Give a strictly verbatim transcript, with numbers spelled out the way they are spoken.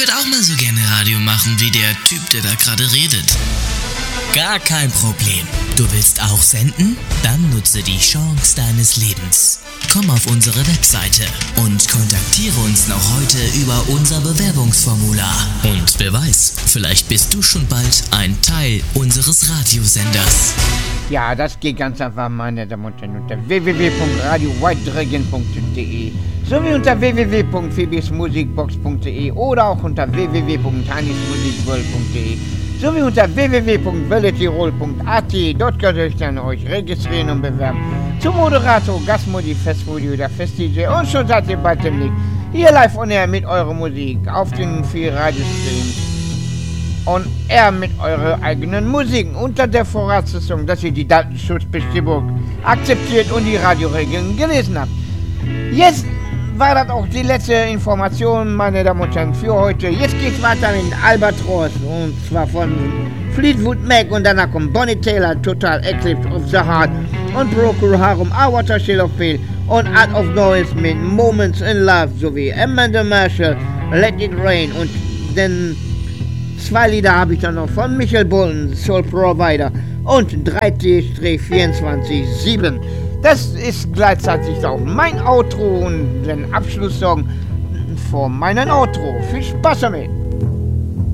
würde auch mal so gerne Radio machen wie der Typ, der da gerade redet. Gar kein Problem. Du willst auch senden? Dann nutze die Chance deines Lebens. Komm auf unsere Webseite und kontaktiere uns noch heute über unser Bewerbungsformular. Und wer weiß, vielleicht bist du schon bald ein Teil unseres Radiosenders. Ja, das geht ganz einfach, meine Damen und Herren, unter w w w punkt radio white dragon punkt d e sowie unter w w w punkt phoebes musikbox punkt d e oder auch unter w w w punkt hanis musikworld punkt d e sowie unter w w w punkt welle tirol punkt a t. Dort könnt ihr euch dann euch registrieren und bewerben. Zum Moderator, Gastmodi, Festfolie oder Fest-D J. Und schon seid ihr bald demnächst hier live on air mit eurer Musik auf den vier Radiostreams. On air mit euren eigenen Musiken unter der Voraussetzung, dass ihr die Datenschutzbestimmung akzeptiert und die Radioregeln gelesen habt. Jetzt war das auch die letzte Information, meine Damen und Herren, für heute. Jetzt geht's weiter mit Albatross und zwar von Fleetwood Mac und danach kommt Bonnie Taylor, Total Eclipse of the Heart und Procure Harum, Our Water Shell of Fate und Art of Noise mit Moments in Love sowie Amanda Marshall, Let It Rain und den zwei Lieder habe ich dann noch von Michael Bolton, Soul Provider und drei T vierundzwanzig sieben. Das ist gleichzeitig auch mein Outro und den Abschlusssong von meinem Outro. Viel Spaß damit!